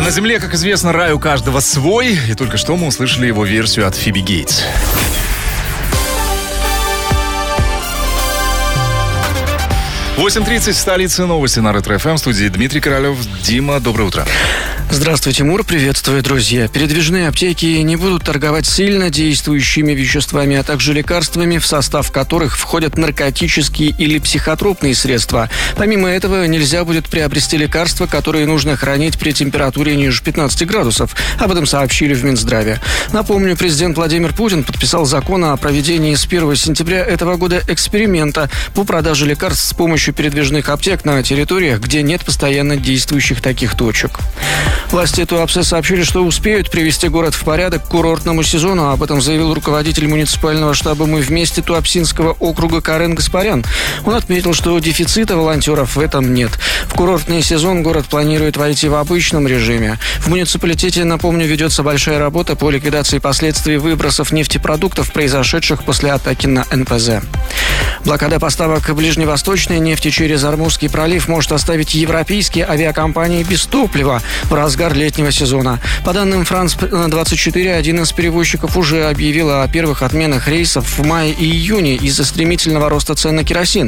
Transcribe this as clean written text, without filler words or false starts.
На Земле, как известно, рай у каждого свой. И только что мы услышали его версию от Фиби Гейтс. 8:30 в столице, новости на Ретро-ФМ. В студии Дмитрий Королев. Дима, доброе утро. Здравствуй, Тимур. Приветствую, друзья. Передвижные аптеки не будут торговать сильно действующими веществами, а также лекарствами, в состав которых входят наркотические или психотропные средства. Помимо этого, нельзя будет приобрести лекарства, которые нужно хранить при температуре ниже 15 градусов. Об этом сообщили в Минздраве. Напомню, президент Владимир Путин подписал закон о проведении с 1 сентября этого года эксперимента по продаже лекарств с помощью передвижных аптек на территориях, где нет постоянно действующих таких точек. Власти Туапсе сообщили, что успеют привести город в порядок к курортному сезону. Об этом заявил руководитель муниципального штаба «Мы вместе» Туапсинского округа Карен Гаспарян. Он отметил, что дефицита волонтеров в этом нет. В курортный сезон город планирует войти в обычном режиме. В муниципалитете, напомню, ведется большая работа по ликвидации последствий выбросов нефтепродуктов, произошедших после атаки на НПЗ. Блокада поставок ближневосточной нефти через Ормузский пролив может оставить европейские авиакомпании без топлива в разгар летнего сезона. По данным France-24, один из перевозчиков уже объявил о первых отменах рейсов в мае и июне из-за стремительного роста цен на керосин.